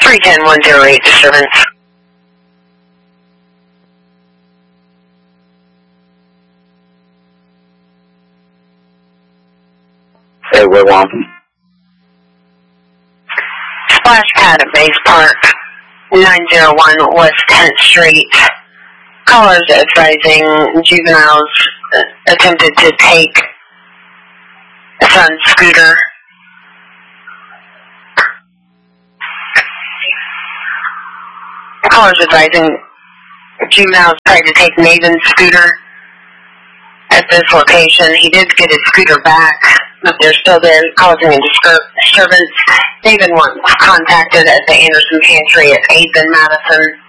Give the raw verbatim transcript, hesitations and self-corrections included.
three ten one zero eight disturbance. Hey, we're on. Splash pad at Bays Park, nine oh one West tenth Street. Callers advising juveniles attempted to take a son's scooter. Callers advising juveniles tried to take Nathan's scooter at this location. He did get his scooter back, but they're still there causing a disturbance. Nathan was contacted at the Anderson Pantry at eighth and Madison.